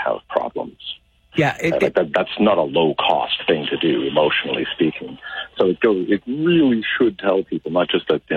have problems. Yeah, that's not a low-cost thing to do, emotionally speaking. So it really should tell people not just that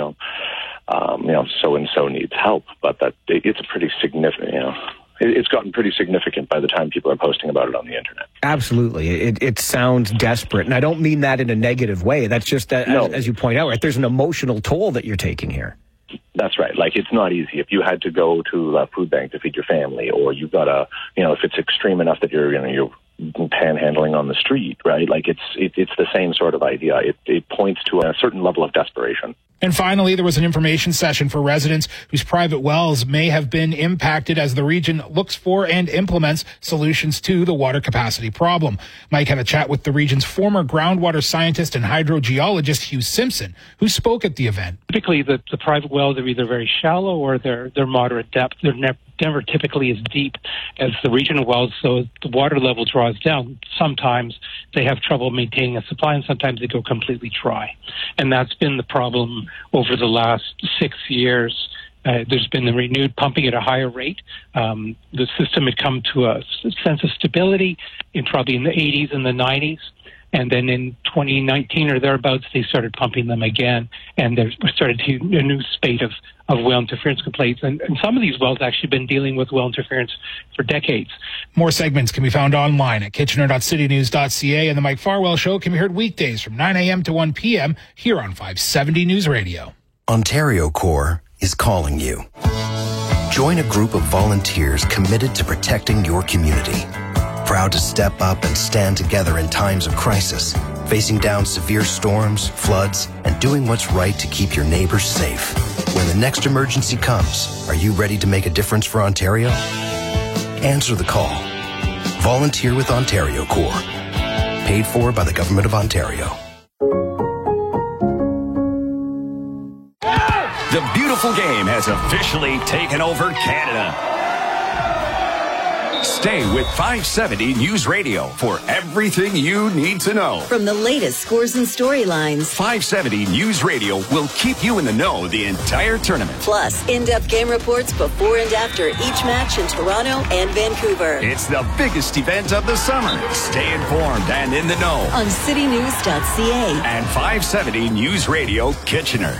so and so needs help, but that it's a pretty significant. It's gotten pretty significant by the time people are posting about it on the internet. Absolutely, it sounds desperate, and I don't mean that in a negative way. That's just that, as you point out, right? There's an emotional toll that you're taking here. That's right. Like, it's not easy. If you had to go to a food bank to feed your family, or you've got if it's extreme enough that you're panhandling on the street, right? Like, it's the same sort of idea. It points to a certain level of desperation. And finally, there was an information session for residents whose private wells may have been impacted as the region looks for and implements solutions to the water capacity problem. Mike had a chat with the region's former groundwater scientist and hydrogeologist, Hugh Simpson, who spoke at the event. Typically, the private wells are either very shallow or they're moderate depth. They're never typically as deep as the regional wells, so as the water level draws down, sometimes they have trouble maintaining a supply, and sometimes they go completely dry. And that's been the problem over the last 6 years. There's been the renewed pumping at a higher rate. The system had come to a sense of stability probably in the 80s and the 90s. And then in 2019 or thereabouts, they started pumping them again, and there started a new spate of well interference complaints. And some of these wells actually been dealing with well interference for decades. More segments can be found online at kitchener.citynews.ca, and the Mike Farwell Show can be heard weekdays from 9 a.m. to 1 p.m. here on 570 News Radio. Ontario Corps is calling you. Join a group of volunteers committed to protecting your community. Proud to step up and stand together in times of crisis, facing down severe storms, floods, and doing what's right to keep your neighbors safe. When the next emergency comes, are you ready to make a difference for Ontario? Answer the call. Volunteer with Ontario Corps. Paid for by the Government of Ontario. The beautiful game has officially taken over Canada. Stay with 570 News Radio for everything you need to know. From the latest scores and storylines, 570 News Radio will keep you in the know the entire tournament. Plus, in-depth game reports before and after each match in Toronto and Vancouver. It's the biggest event of the summer. Stay informed and in the know on citynews.ca and 570 News Radio Kitchener.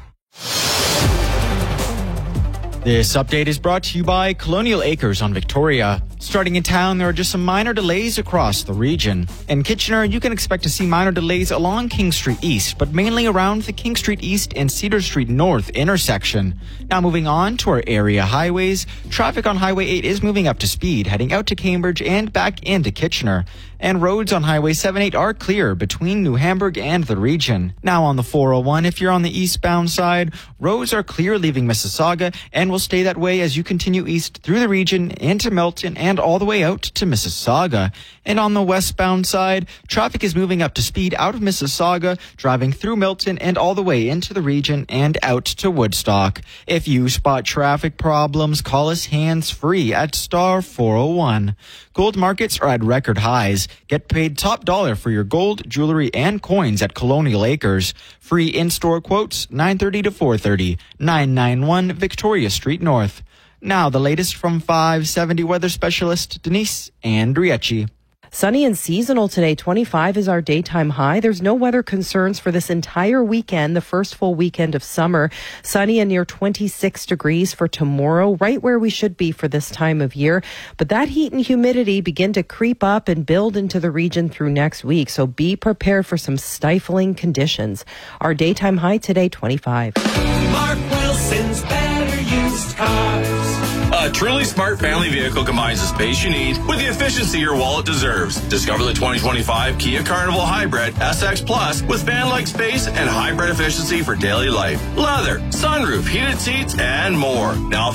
This update is brought to you by Colonial Acres on Victoria. Starting in town, there are just some minor delays across the region. In Kitchener, you can expect to see minor delays along King Street East, but mainly around the King Street East and Cedar Street North intersection. Now moving on to our area highways, traffic on Highway 8 is moving up to speed, heading out to Cambridge and back into Kitchener. And roads on Highway 78 are clear between New Hamburg and the region. Now on the 401, if you're on the eastbound side, roads are clear leaving Mississauga and will stay that way as you continue east through the region into Milton and all the way out to Mississauga. And on the westbound side, traffic is moving up to speed out of Mississauga, driving through Milton and all the way into the region and out to Woodstock. If you spot traffic problems, call us hands-free at star 401. Gold markets are at record highs. Get paid top dollar for your gold, jewelry, and coins at Colonial Acres. Free in-store quotes, 9:30 to 4:30, 991 Victoria Street North. Now the latest from 570 weather specialist Denise Andriecci. Sunny and seasonal today. 25 is our daytime high. There's no weather concerns for this entire weekend, the first full weekend of summer. Sunny and near 26 degrees for tomorrow, right where we should be for this time of year. But that heat and humidity begin to creep up and build into the region through next week. So be prepared for some stifling conditions. Our daytime high today, 25. Mark Wilson's Better Used Cars. A truly smart family vehicle combines the space you need with the efficiency your wallet deserves. Discover the 2025 Kia Carnival Hybrid SX Plus with van-like space and hybrid efficiency for daily life. Leather, sunroof, heated seats, and more. Now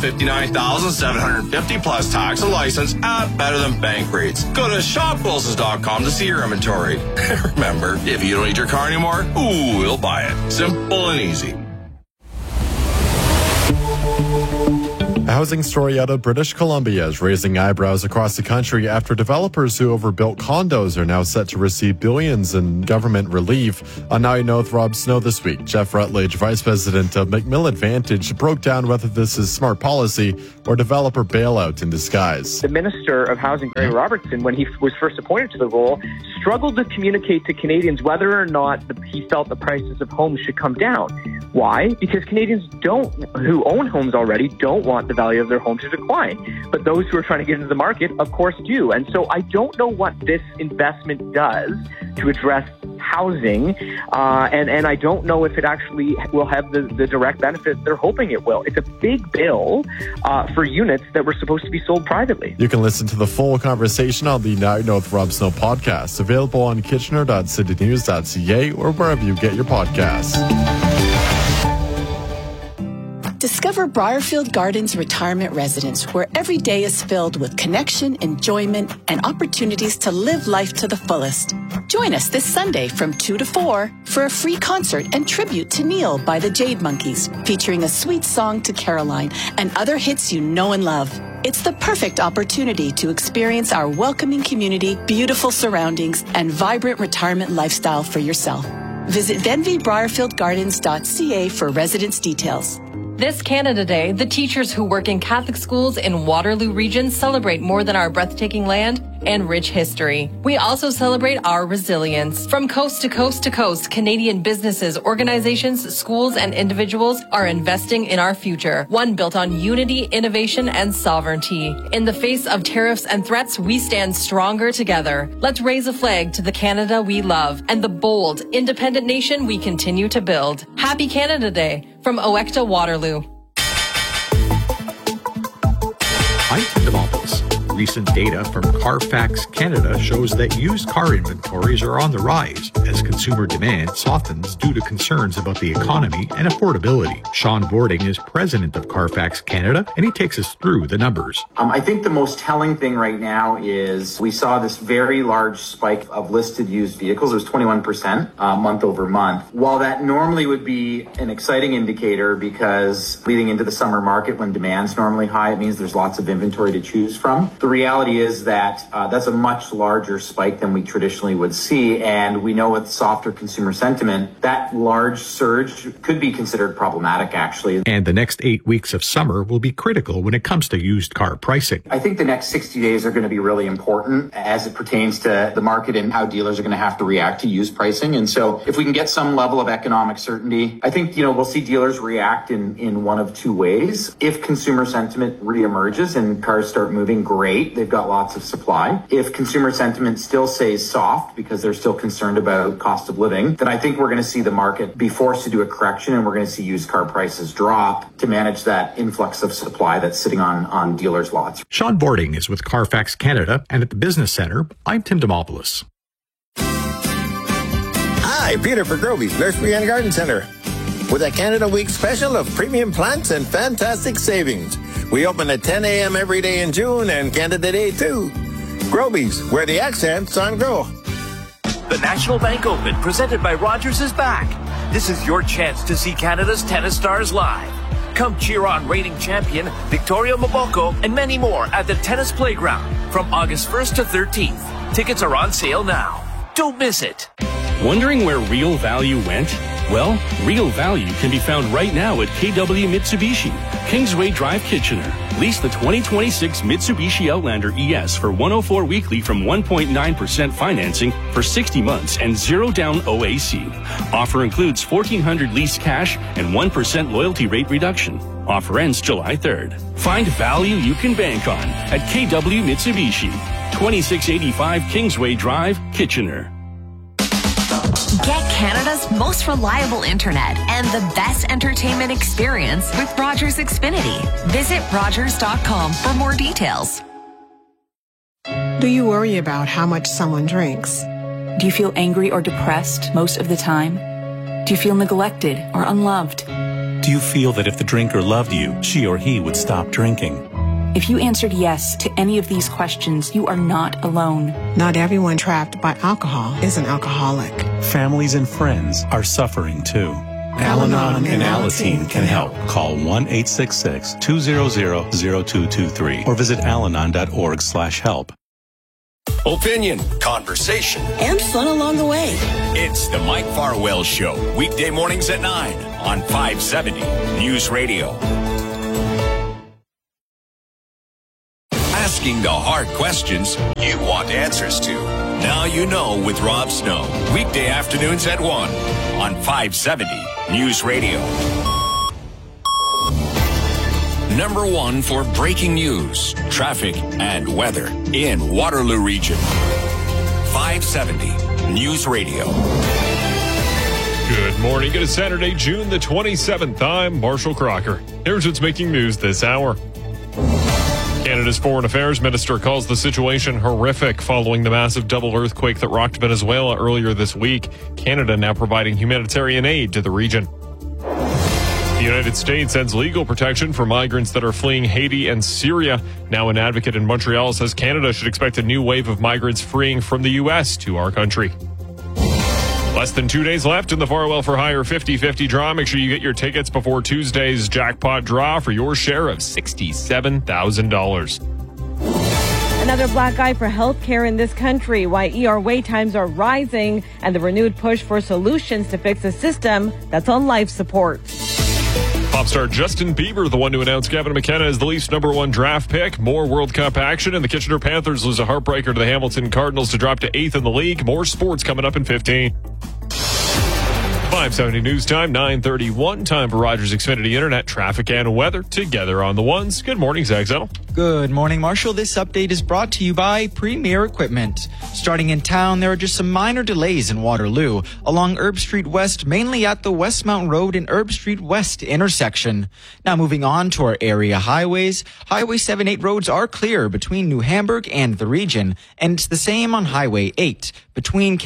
$59,750 plus tax and license at better than bank rates. Go to shopwilsons.com to see your inventory. Remember, if you don't need your car anymore, we'll buy it. Simple and easy. A housing story out of British Columbia is raising eyebrows across the country after developers who overbuilt condos are now set to receive billions in government relief. On Now You Know with Rob Snow this week, Jeff Rutledge, Vice President of McMillan Vantage, broke down whether this is smart policy or developer bailout in disguise. The Minister of Housing, Barry Robertson, when he was first appointed to the role, struggled to communicate to Canadians whether or not he felt the prices of homes should come down. Why? Because Canadians who own homes already don't want the value of their home to decline. But those who are trying to get into the market, of course, do. And so I don't know what this investment does to address housing, and I don't know if it actually will have the direct benefit they're hoping it will. It's a big bill for units that were supposed to be sold privately. You can listen to the full conversation on the Now You Know with Rob Snow podcast, available on kitchener.citynews.ca or wherever you get your podcasts. Discover Briarfield Gardens Retirement Residence, where every day is filled with connection, enjoyment, and opportunities to live life to the fullest. Join us this Sunday from 2 to 4 for a free concert and tribute to Neil by the Jade Monkeys, featuring a sweet song to Caroline and other hits you know and love. It's the perfect opportunity to experience our welcoming community, beautiful surroundings, and vibrant retirement lifestyle for yourself. Visit VenvyBriarfieldGardens.ca for residence details. This Canada Day, the teachers who work in Catholic schools in Waterloo Region celebrate more than our breathtaking land and rich history. We also celebrate our resilience. From coast to coast to coast, Canadian businesses, organizations, schools, and individuals are investing in our future, one built on unity, innovation, and sovereignty. In the face of tariffs and threats, we stand stronger together. Let's raise a flag to the Canada we love and the bold, independent nation we continue to build. Happy Canada Day from Oecta Waterloo. I'm Tim Demopoulos. Recent data from Carfax Canada shows that used car inventories are on the rise as consumer demand softens due to concerns about the economy and affordability. Sean Bording is president of Carfax Canada, and he takes us through the numbers. I think the most telling thing right now is we saw this very large spike of listed used vehicles. It was 21% month over month. While that normally would be an exciting indicator because leading into the summer market when demand's normally high, it means there's lots of inventory to choose from. The reality is that that's a much larger spike than we traditionally would see, and we know with softer consumer sentiment, that large surge could be considered problematic, actually. And the next 8 weeks of summer will be critical when it comes to used car pricing. I think the next 60 days are going to be really important as it pertains to the market and how dealers are going to have to react to used pricing. And so if we can get some level of economic certainty, I think, we'll see dealers react in one of two ways. If consumer sentiment reemerges and cars start moving, great. They've got lots of supply. If consumer sentiment still stays soft because they're still concerned about cost of living, then I think we're going to see the market be forced to do a correction, and we're going to see used car prices drop to manage that influx of supply that's sitting on dealers' lots. Sean Bording is with Carfax Canada, and at the Business Centre, I'm Tim Demopoulos. Hi, Peter for Groby's Nursery and Garden Centre with a Canada Week special of premium plants and fantastic savings. We open at 10 a.m. every day in June and Canada Day too. Groby's, where the accent's on grow. The National Bank Open, presented by Rogers, is back. This is your chance to see Canada's tennis stars live. Come cheer on reigning champion Victoria Mboko and many more at the Tennis Playground from August 1st to 13th. Tickets are on sale now. Don't miss it. Wondering where real value went? Well, real value can be found right now at KW Mitsubishi, Kingsway Drive, Kitchener. Lease the 2026 Mitsubishi Outlander ES for $104 weekly from 1.9% financing for 60 months and zero down OAC. Offer includes $1,400 lease cash and 1% loyalty rate reduction. Offer ends July 3rd. Find value you can bank on at KW Mitsubishi, 2685 Kingsway Drive, Kitchener. Get Canada's most reliable internet and the best entertainment experience with Rogers Xfinity. Visit Rogers.com for more details. Do you worry about how much someone drinks? Do you feel angry or depressed most of the time? Do you feel neglected or unloved? Do you feel that if the drinker loved you, she or he would stop drinking? If you answered yes to any of these questions, you are not alone. Not everyone trapped by alcohol is an alcoholic. Families and friends are suffering too. Al-Anon and Alateen can help. Call 1-866-200-0223 or visit alanon.org/help. Opinion, conversation, and fun along the way. It's the Mike Farwell Show, weekday mornings at 9 on 570 News Radio. Asking the hard questions you want answers to. Now you know with Rob Snow, weekday afternoons at 1 on 570 News Radio. Number 1 for breaking news, traffic, and weather in Waterloo Region. 570 News Radio. Good morning. It is Saturday, June the 27th. I'm Marshall Crocker. Here's what's making news this hour. Canada's Foreign Affairs Minister calls the situation horrific following the massive double earthquake that rocked Venezuela earlier this week. Canada now providing humanitarian aid to the region. The United States ends legal protection for migrants that are fleeing Haiti and Syria. Now an advocate in Montreal says Canada should expect a new wave of migrants freeing from the U.S. to our country. Less than 2 days left in the Farwell for Hire 50-50 draw. Make sure you get your tickets before Tuesday's jackpot draw for your share of $67,000. Another black eye for healthcare in this country, why ER wait times are rising, and the renewed push for solutions to fix a system that's on life support. Pop star Justin Bieber, the one to announce Gavin McKenna as the Leafs' #1 draft pick. More World Cup action, and the Kitchener Panthers lose a heartbreaker to the Hamilton Cardinals to drop to 8th in the league. More sports coming up in 15. 570 News Time, 9:31. Time for Rogers Xfinity Internet traffic and weather together on the ones. Good morning, Zach Zettel. Good morning, Marshall. This update is brought to you by Premier Equipment. Starting in town, there are just some minor delays in Waterloo along Herb Street West, mainly at the Westmount Road and Herb Street West intersection. Now moving on to our area highways. Highway 78 roads are clear between New Hamburg and the region, and it's the same on Highway 8 between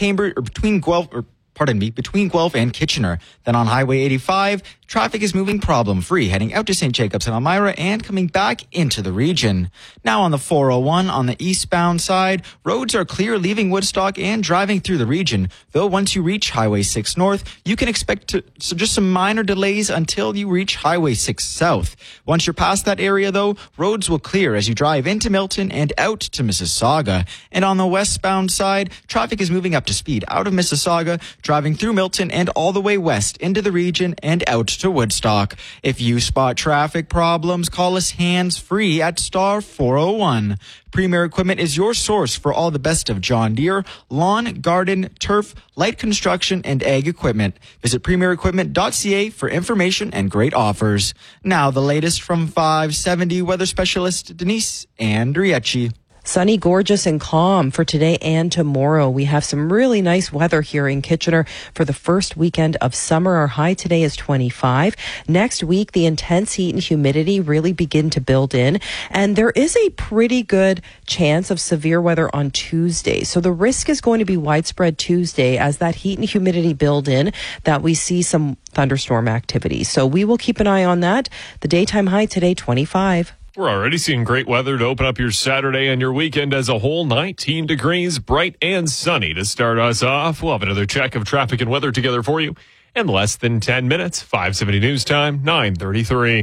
Guelph and Kitchener. Then on Highway 85, traffic is moving problem-free, heading out to St. Jacobs and Elmira and coming back into the region. Now on the 401 on the eastbound side, roads are clear leaving Woodstock and driving through the region. Though once you reach Highway 6 North, you can expect just some minor delays until you reach Highway 6 South. Once you're past that area, though, roads will clear as you drive into Milton and out to Mississauga. And on the westbound side, traffic is moving up to speed out of Mississauga, driving through Milton and all the way west into the region and out to Woodstock. If you spot traffic problems, call us hands-free at star 401. Premier Equipment is your source for all the best of John Deere, lawn, garden, turf, light construction, and ag equipment. Visit premierequipment.ca for information and great offers. Now the latest from 570 weather specialist Denise Andriecci. Sunny, gorgeous, and calm for today and tomorrow. We have some really nice weather here in Kitchener for the first weekend of summer. Our high today is 25. Next week, the intense heat and humidity really begin to build in, and there is a pretty good chance of severe weather on Tuesday. So the risk is going to be widespread Tuesday as that heat and humidity build in, that we see some thunderstorm activity. So we will keep an eye on that. The daytime high today, 25. We're already seeing great weather to open up your Saturday and your weekend as a whole. 19 degrees, bright and sunny to start us off. We'll have another check of traffic and weather together for you in less than 10 minutes. 570 News Time, 9:33.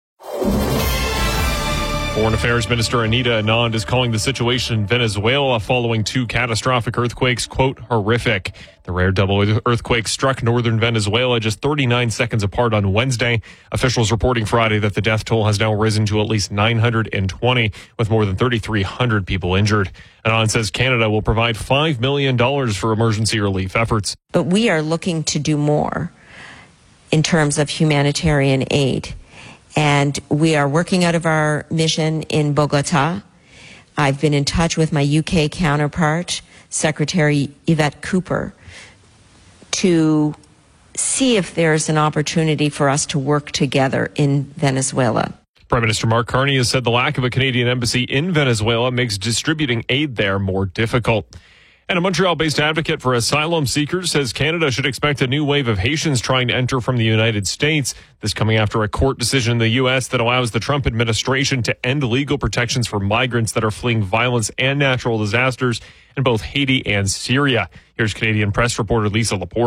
Foreign Affairs Minister Anita Anand is calling the situation in Venezuela following 2 catastrophic earthquakes, quote, horrific. The rare double earthquake struck northern Venezuela just 39 seconds apart on Wednesday. Officials reporting Friday that the death toll has now risen to at least 920, with more than 3,300 people injured. Anand says Canada will provide $5 million for emergency relief efforts. But we are looking to do more in terms of humanitarian aid. And we are working out of our mission in Bogota. I've been in touch with my UK counterpart, Secretary Yvette Cooper, to see if there's an opportunity for us to work together in Venezuela. Prime Minister Mark Carney has said the lack of a Canadian embassy in Venezuela makes distributing aid there more difficult. And a Montreal-based advocate for asylum seekers says Canada should expect a new wave of Haitians trying to enter from the United States. This coming after a court decision in the U.S. that allows the Trump administration to end legal protections for migrants that are fleeing violence and natural disasters in both Haiti and Syria. Here's Canadian press reporter Lisa Laporte.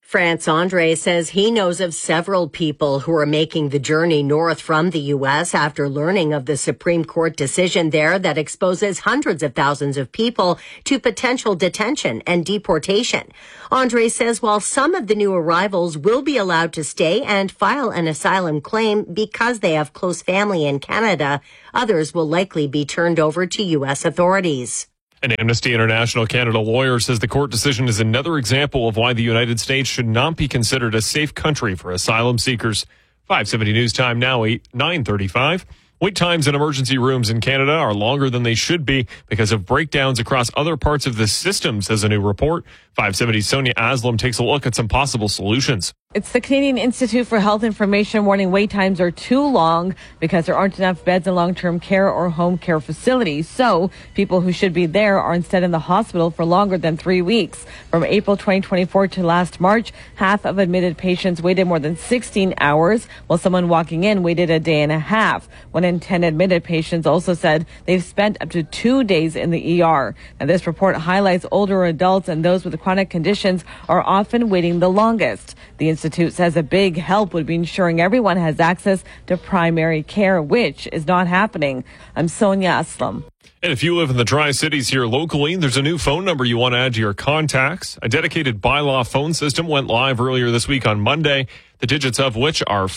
France Andre says he knows of several people who are making the journey north from the U.S. after learning of the Supreme Court decision there that exposes hundreds of thousands of people to potential detention and deportation. Andre says while some of the new arrivals will be allowed to stay and file an asylum claim because they have close family in Canada, others will likely be turned over to U.S. authorities. An Amnesty International Canada lawyer says the court decision is another example of why the United States should not be considered a safe country for asylum seekers. 570 News Time now, 9:35. Wait times in emergency rooms in Canada are longer than they should be because of breakdowns across other parts of the system, says a new report. 570's Sonia Aslam takes a look at some possible solutions. It's the Canadian Institute for Health Information warning wait times are too long because there aren't enough beds in long-term care or home care facilities. So people who should be there are instead in the hospital for longer than 3 weeks. From April 2024 to last March, half of admitted patients waited more than 16 hours, while someone walking in waited a day and a half. 1 in 10 admitted patients also said they've spent up to 2 days in the ER. Now, this report highlights older adults and those with chronic conditions are often waiting the longest. The Institute says a big help would be ensuring everyone has access to primary care, which is not happening. I'm Sonia Aslam. And if you live in the Tri-Cities here locally, there's a new phone number you want to add to your contacts. A dedicated bylaw phone system went live earlier this week on Monday, the digits of which are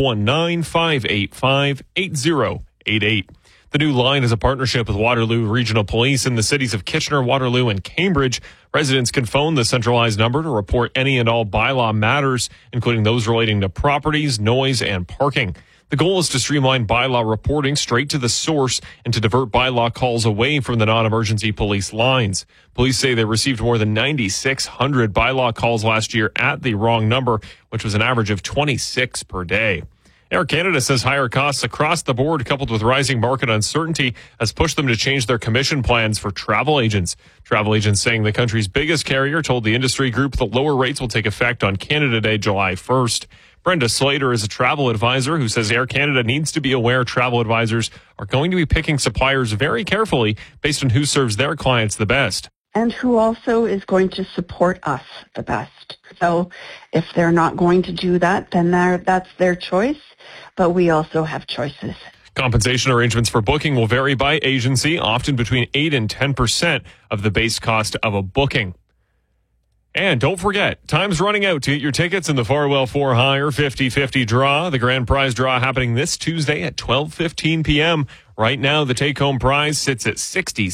519-585-8088. The new line is a partnership with Waterloo Regional Police in the cities of Kitchener, Waterloo, and Cambridge. Residents can phone the centralized number to report any and all bylaw matters, including those relating to properties, noise, and parking. The goal is to streamline bylaw reporting straight to the source and to divert bylaw calls away from the non-emergency police lines. Police say they received more than 9,600 bylaw calls last year at the wrong number, which was an average of 26 per day. Air Canada says higher costs across the board, coupled with rising market uncertainty, has pushed them to change their commission plans for travel agents. Travel agents saying the country's biggest carrier told the industry group the lower rates will take effect on Canada Day, July 1st. Brenda Slater is a travel advisor who says Air Canada needs to be aware travel advisors are going to be picking suppliers very carefully based on who serves their clients the best. And who also is going to support us the best. So if they're not going to do that, then that's their choice. But we also have choices. Compensation arrangements for booking will vary by agency, often between 8 and 10% of the base cost of a booking. And don't forget, time's running out to get your tickets in the Farwell 4 Hire 50-50 draw. The grand prize draw happening this Tuesday at 12:15 p.m. Right now, the take-home prize sits at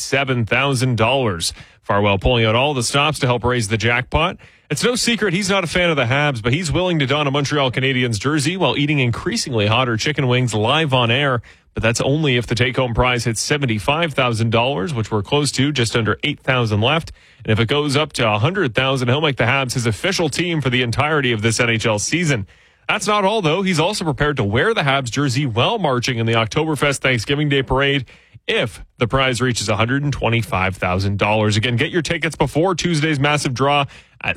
$67,000. Farwell pulling out all the stops to help raise the jackpot. It's no secret he's not a fan of the Habs, but he's willing to don a Montreal Canadiens jersey while eating increasingly hotter chicken wings live on air. But that's only if the take-home prize hits $75,000, which we're close to, just under $8,000 left. And if it goes up to $100,000, he'll make the Habs his official team for the entirety of this NHL season. That's not all, though. He's also prepared to wear the Habs jersey while marching in the Oktoberfest Thanksgiving Day Parade if the prize reaches $125,000. Again, get your tickets before Tuesday's massive draw at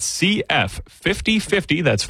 CF5050. That's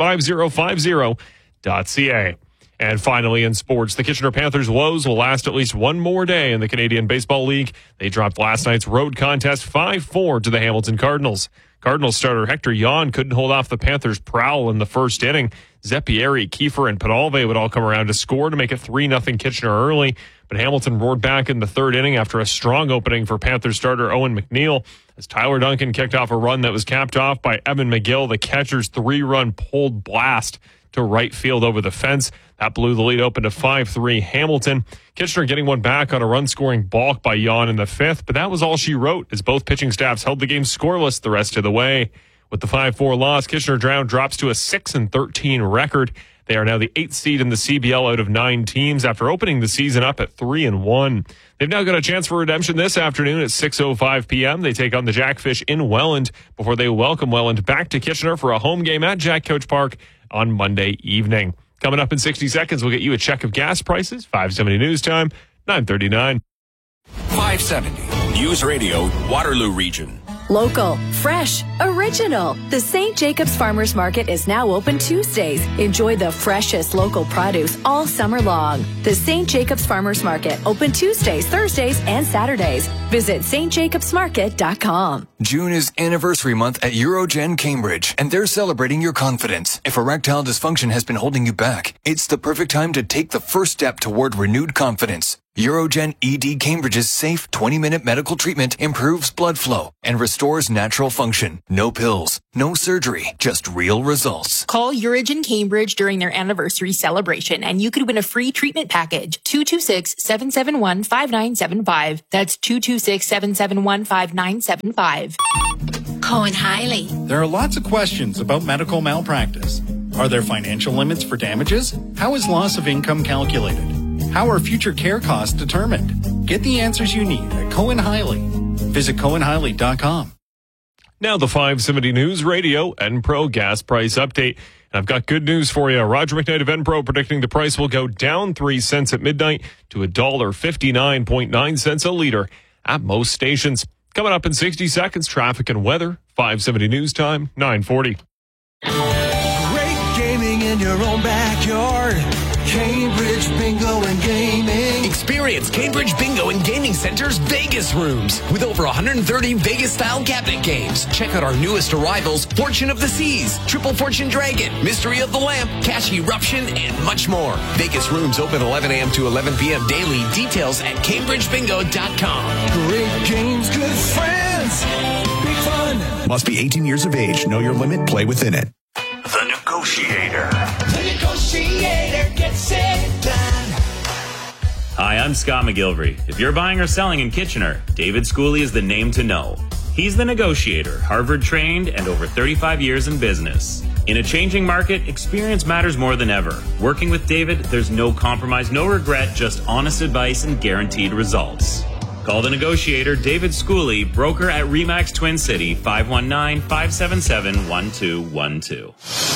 5050.ca. And finally, in sports, the Kitchener Panthers' woes will last at least one more day in the Canadian Baseball League. They dropped last night's road contest 5-4 to the Hamilton Cardinals. Cardinals starter Hector Yon couldn't hold off the Panthers' prowl in the first inning. Zepieri, Kiefer, and Penalve would all come around to score to make it 3-0 Kitchener early. But Hamilton roared back in the third inning after a strong opening for Panthers starter Owen McNeil as Tyler Duncan kicked off a run that was capped off by Evan McGill, the catcher's 3-run pulled blast to right field over the fence. That blew the lead open to 5-3 Hamilton. Kitchener getting one back on a run-scoring balk by Yon in the fifth, but that was all she wrote as both pitching staffs held the game scoreless the rest of the way. With the 5-4 loss, Kitchener drops to a 6-13 record. They are now the 8th seed in the CBL out of 9 teams after opening the season up at 3-1. They've now got a chance for redemption this afternoon at 6:05 p.m. They take on the Jackfish in Welland before they welcome Welland back to Kitchener for a home game at Jack Couch Park on Monday evening. Coming up in 60 seconds, we'll get you a check of gas prices. 570 News Time, 9:39. 570 News Radio, Waterloo Region. Local, fresh, original. The St. Jacobs Farmers Market is now open Tuesdays. Enjoy the freshest local produce all summer long. The St. Jacobs Farmers Market, open Tuesdays, Thursdays, and Saturdays. Visit stjacobsmarket.com. June is anniversary month at Eurogen Cambridge, and they're celebrating your confidence. If erectile dysfunction has been holding you back, it's the perfect time to take the first step toward renewed confidence. Eurogen ED Cambridge's safe 20-minute medical treatment improves blood flow and restores natural function. No pills, no surgery, just real results. Call Eurogen Cambridge during their anniversary celebration and you could win a free treatment package. 226-771-5975. That's 226-771-5975. Cohen Hiley. There are lots of questions about medical malpractice. Are there financial limits for damages? How is loss of income calculated? How are future care costs determined? Get the answers you need at Cohen Hiley. Visit CohenHiley.com. Now the 570 News Radio Enpro gas price update. And I've got good news for you. Roger McKnight of Enpro predicting the price will go down 3 cents at midnight to $1.59.9 cents a liter at most stations. Coming up in 60 seconds, traffic and weather. 570 News Time, 9:40. Great gaming in your own backyard. Cambridge Bingo and Gaming. Experience Cambridge Bingo and Gaming Center's Vegas rooms with over 130 Vegas-style cabinet games. Check out our newest arrivals, Fortune of the Seas, Triple Fortune Dragon, Mystery of the Lamp, Cash Eruption, and much more. Vegas rooms open 11 a.m. to 11 p.m. daily. Details at CambridgeBingo.com. Great games, good friends, big fun. Must be 18 years of age. Know your limit. Play within it. The Negotiator. The Negotiator gets it done. Hi, I'm Scott McGilvery. If you're buying or selling in Kitchener, David Schooley is the name to know. He's the Negotiator, Harvard-trained and over 35 years in business. In a changing market, experience matters more than ever. Working with David, there's no compromise, no regret, just honest advice and guaranteed results. Call the Negotiator, David Schooley, broker at RE/MAX Twin City, 519-577-1212.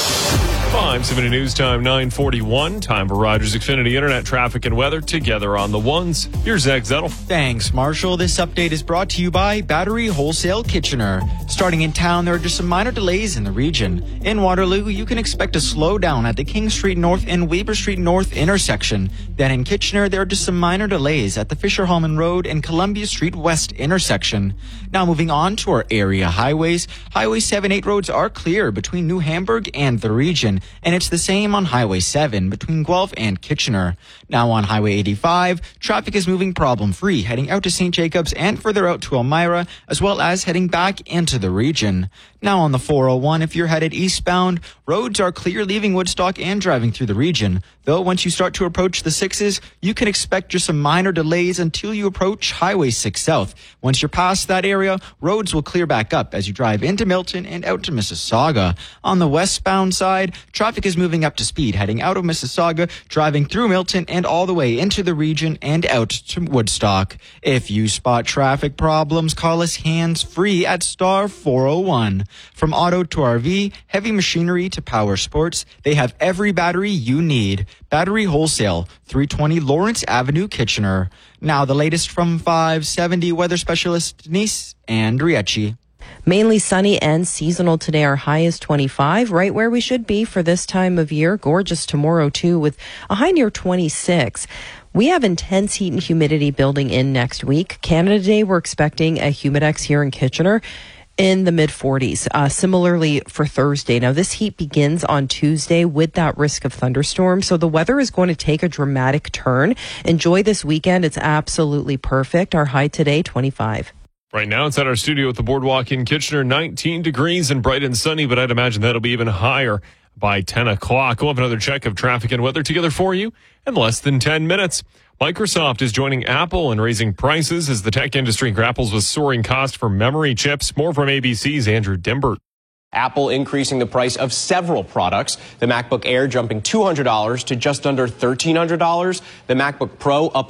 570 News Time, 9:41. Time for Rogers Xfinity Internet traffic and weather together on the ones. Here's Zach Zettel. Thanks, Marshall. This update is brought to you by Battery Wholesale Kitchener. Starting in town, there are just some minor delays in the region. In Waterloo, you can expect a slowdown at the King Street North and Weber Street North intersection. Then in Kitchener, there are just some minor delays at the Fisher-Hallman Road and Columbia Street West intersection. Now moving on to our area highways. Highway 7-8 roads are clear between New Hamburg and the region, and it's the same on Highway 7 between Guelph and Kitchener. Now on Highway 85, traffic is moving problem-free, heading out to St. Jacobs and further out to Elmira, as well as heading back into the region. Now on the 401, if you're headed eastbound, roads are clear leaving Woodstock and driving through the region. Though once you start to approach the 6s, you can expect just some minor delays until you approach Highway 6 South. Once you're past that area, roads will clear back up as you drive into Milton and out to Mississauga. On the westbound side, traffic is moving up to speed, heading out of Mississauga, driving through Milton and all the way into the region and out to Woodstock. If you spot traffic problems, call us hands-free at star 401. From auto to RV, heavy machinery to power sports, they have every battery you need. Battery Wholesale, 320 Lawrence Avenue, Kitchener. Now the latest from 570 weather specialist Denise Andriecci. Mainly sunny and seasonal today. Our high is 25, right where we should be for this time of year. Gorgeous tomorrow, too, with a high near 26. We have intense heat and humidity building in next week. Canada Day, we're expecting a humidex here in Kitchener in the mid-40s. Similarly for Thursday. Now, this heat begins on Tuesday with that risk of thunderstorms, so the weather is going to take a dramatic turn. Enjoy this weekend. It's absolutely perfect. Our high today, 25. Right now, it's at our studio at the Boardwalk in Kitchener, 19 degrees and bright and sunny, but I'd imagine that'll be even higher by 10 o'clock. We'll have another check of traffic and weather together for you in less than 10 minutes. Microsoft is joining Apple in raising prices as the tech industry grapples with soaring cost for memory chips. More from ABC's Andrew Dimbert. Apple increasing the price of several products. The MacBook Air jumping $200 to just under $1,300. The MacBook Pro up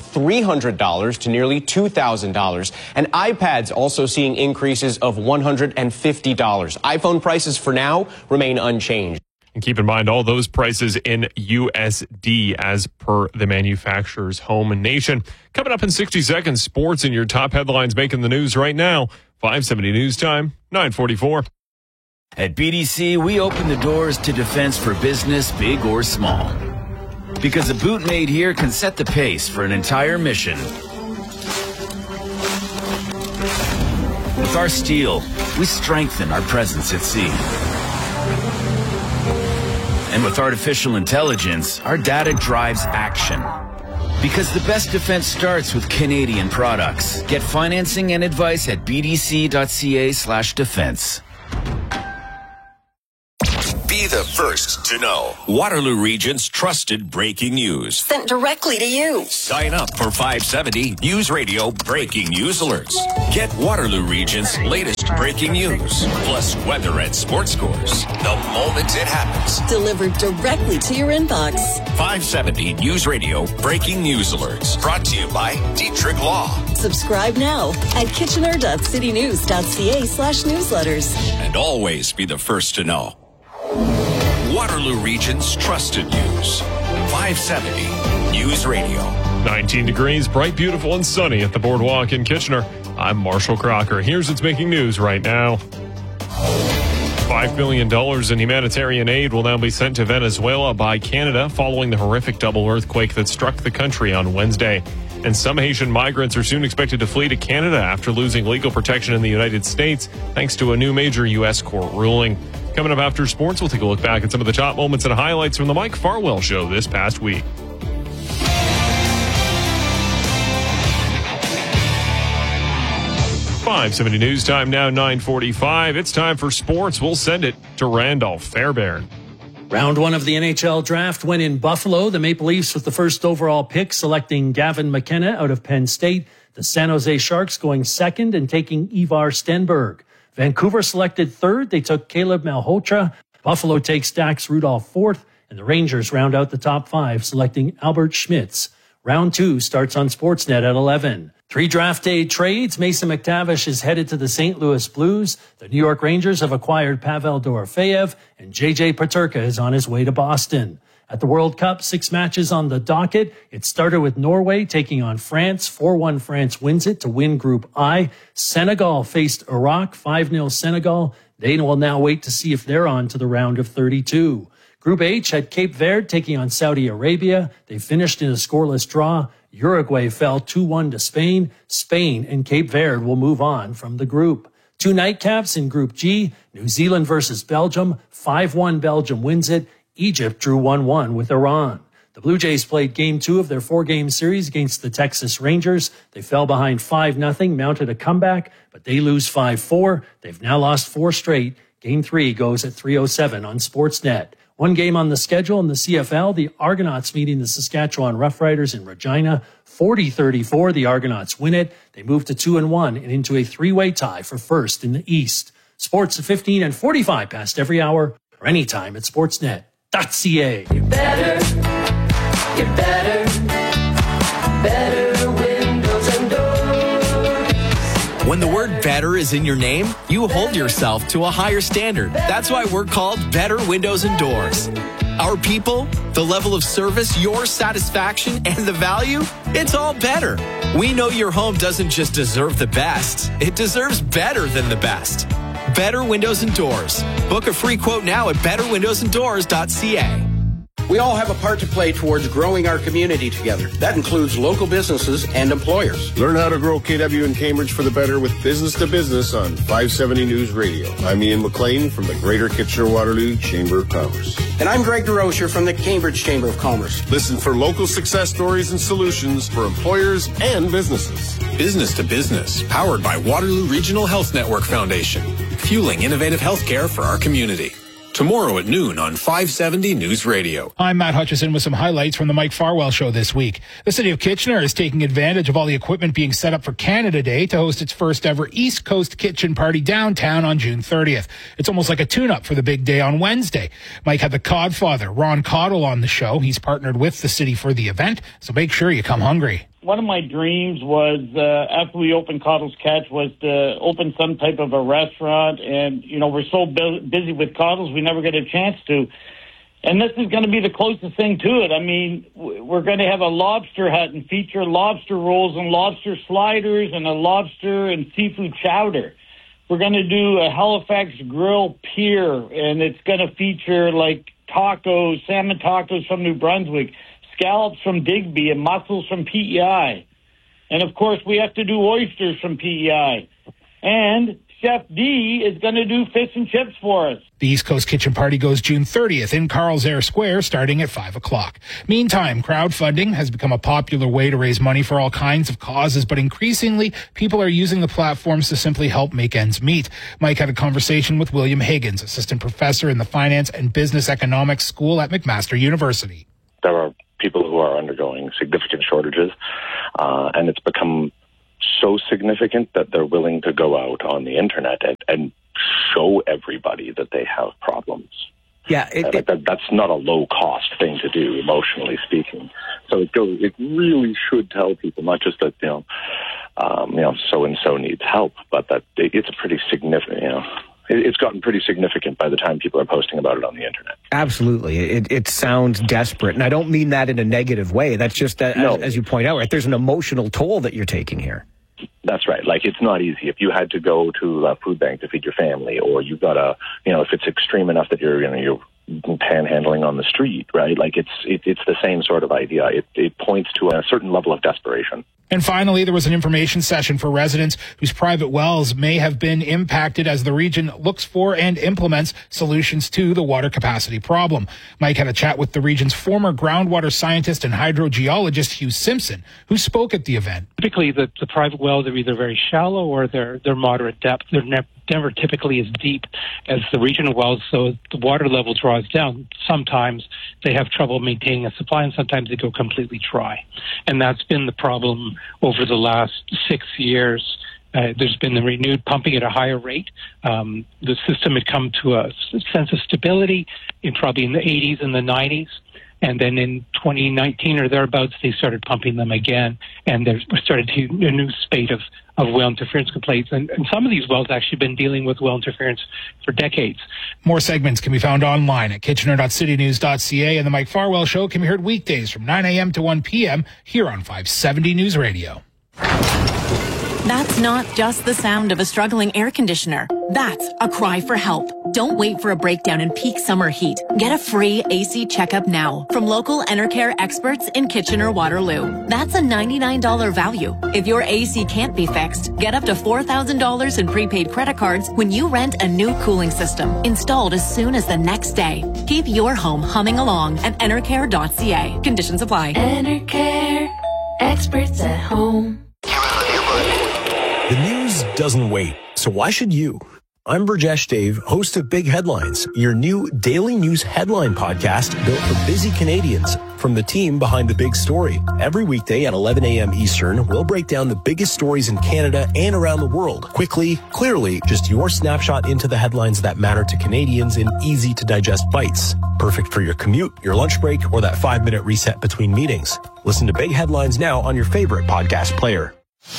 $300 to nearly $2,000. And iPads also seeing increases of $150. iPhone prices for now remain unchanged. And keep in mind all those prices in USD as per the manufacturer's home and nation. Coming up in 60 seconds, sports and your top headlines making the news right now. 570 News Time, 9:44. At BDC, we open the doors to defense for business, big or small. Because a boot made here can set the pace for an entire mission. With our steel, we strengthen our presence at sea. And with artificial intelligence, our data drives action. Because the best defense starts with Canadian products. Get financing and advice at bdc.ca/defense. Be the first to know Waterloo Region's trusted breaking news. Sent directly to you. Sign up for 570 News Radio Breaking News Alerts. Get Waterloo Region's latest breaking news, plus weather and sports scores the moment it happens. Delivered directly to your inbox. 570 News Radio Breaking News Alerts. Brought to you by Dietrich Law. Subscribe now at kitchener.citynews.ca/newsletters. And always be the first to know. Waterloo Region's trusted news. 570 News Radio. 19 degrees, bright, beautiful, and sunny at the Boardwalk in Kitchener. I'm Marshall Crocker. Here's what's making news right now. $5 billion in humanitarian aid will now be sent to Venezuela by Canada following the horrific double earthquake that struck the country on Wednesday. And some Haitian migrants are soon expected to flee to Canada after losing legal protection in the United States thanks to a new major U.S. court ruling. Coming up after sports, we'll take a look back at some of the top moments and highlights from the Mike Farwell Show this past week. .570 News Time now, 9:45. It's time for sports. We'll send it to Randolph Fairbairn. Round one of the NHL draft went in Buffalo. The Maple Leafs with the first overall pick, selecting Gavin McKenna out of Penn State. The San Jose Sharks going second and taking Ivar Stenberg. Vancouver selected third. They took Caleb Malhotra. Buffalo takes Dax Rudolph fourth. And the Rangers round out the top five, selecting Albert Schmitz. Round two starts on Sportsnet at 11. 3 draft day trades. Mason McTavish is headed to the St. Louis Blues. The New York Rangers have acquired Pavel Dorofeyev, and J.J. Peterka is on his way to Boston. At the World Cup, 6 matches on the docket. It started with Norway taking on France. 4-1 France wins it to win Group I. Senegal faced Iraq, 5-0 Senegal. They will now wait to see if they're on to the round of 32. Group H had Cape Verde taking on Saudi Arabia. They finished in a scoreless draw. Uruguay fell 2-1 to Spain. Spain and Cape Verde will move on from the group. 2 nightcaps in Group G. New Zealand versus Belgium. 5-1 Belgium wins it. Egypt drew 1-1 with Iran. The Blue Jays played Game 2 of their 4-game series against the Texas Rangers. They fell behind 5-0, mounted a comeback, but they lose 5-4. They've now lost 4 straight. Game 3 goes at 3:07 on Sportsnet. 1 game on the schedule in the CFL, the Argonauts meeting the Saskatchewan Roughriders in Regina. 40-34, the Argonauts win it. They move to 2-1 and into a 3-way tie for first in the East. Sports at 15 and 45 past every hour or anytime at sportsnet.ca. You're better, better windows and doors. When the word better is in your name, you hold yourself to a higher standard. That's why we're called Better Windows and Doors. Our people, the level of service, your satisfaction, and the value, it's all better. We know your home doesn't just deserve the best, it deserves better than the best. Better Windows and Doors. Book a free quote now at betterwindowsanddoors.ca. We all have a part to play towards growing our community together. That includes local businesses and employers. Learn how to grow KW in Cambridge for the better with Business to Business on 570 News Radio. I'm Ian McLean from the Greater Kitchener-Waterloo Chamber of Commerce. And I'm Greg DeRocher from the Cambridge Chamber of Commerce. Listen for local success stories and solutions for employers and businesses. Business to Business, powered by Waterloo Regional Health Network Foundation, fueling innovative healthcare for our community. Tomorrow at noon on 570 News Radio. I'm Matt Hutchison with some highlights from the Mike Farwell Show this week. The city of Kitchener is taking advantage of all the equipment being set up for Canada Day to host its first ever East Coast Kitchen Party downtown on June 30th. It's almost like a tune-up for the big day on Wednesday. Mike had the Codfather, Ron Cottle, on the show. He's partnered with the city for the event, so make sure you come hungry. One of my dreams was, after we opened Cottle's Catch, was to open some type of a restaurant. And, you know, we're so busy with Cottle's, we never get a chance to. And this is going to be the closest thing to it. I mean, we're going to have a lobster hut and feature lobster rolls and lobster sliders and a lobster and seafood chowder. We're going to do a Halifax Grill Pier, and it's going to feature like tacos, salmon tacos from New Brunswick, scallops from Digby, and mussels from PEI. And, of course, we have to do oysters from PEI. And Chef D is going to do fish and chips for us. The East Coast Kitchen Party goes June 30th in Carl's Air Square, starting at 5 o'clock. Meantime, crowdfunding has become a popular way to raise money for all kinds of causes, but increasingly, people are using the platforms to simply help make ends meet. Mike had a conversation with William Higgins, assistant professor in the Finance and Business Economics School at McMaster University. There are people who are undergoing significant shortages, and it's become so significant that they're willing to go out on the internet and show everybody that they have problems. Yeah, that's not a low-cost thing to do, emotionally speaking. So it really should tell people not just that so and so needs help, but that it's a pretty significant. It's gotten pretty significant by the time people are posting about it on the internet. Absolutely. It sounds desperate, and I don't mean that in a negative way. That's just, as you point out, right, there's an emotional toll that you're taking here. That's right. Like, it's not easy. If you had to go to a food bank to feed your family, or you've got if it's extreme enough that you're panhandling on the street, right? Like, it's the same sort of idea. It points to a certain level of desperation. And finally, there was an information session for residents whose private wells may have been impacted as the region looks for and implements solutions to the water capacity problem. Mike had a chat with the region's former groundwater scientist and hydrogeologist, Hugh Simpson, who spoke at the event. Typically, the private wells are either very shallow or they're moderate depth. They're never typically as deep as the regional wells, so the water level draws down. Sometimes they have trouble maintaining a supply, and sometimes they go completely dry. And that's been the problem over the last 6 years. There's been the renewed pumping at a higher rate. The system had come to a sense of stability probably in the 80s and the 90s. And then in 2019 or thereabouts, they started pumping them again. And there started a new spate of well interference complaints. And some of these wells actually been dealing with well interference for decades. More segments can be found online at kitchener.citynews.ca. And the Mike Farwell Show can be heard weekdays from 9 a.m. to 1 p.m. here on 570 News Radio. That's not just the sound of a struggling air conditioner. That's a cry for help. Don't wait for a breakdown in peak summer heat. Get a free AC checkup now from local Enercare experts in Kitchener-Waterloo. That's a $99 value. If your AC can't be fixed, get up to $4,000 in prepaid credit cards when you rent a new cooling system, installed as soon as the next day. Keep your home humming along at enercare.ca. Conditions apply. Enercare, experts at home. The news doesn't wait, so why should you? I'm Burjesh Dave, host of Big Headlines, your new daily news headline podcast built for busy Canadians from the team behind the big story. Every weekday at 11 a.m. Eastern, we'll break down the biggest stories in Canada and around the world. Quickly, clearly, just your snapshot into the headlines that matter to Canadians in easy to digest bites. Perfect for your commute, your lunch break, or that 5-minute reset between meetings. Listen to Big Headlines now on your favorite podcast player.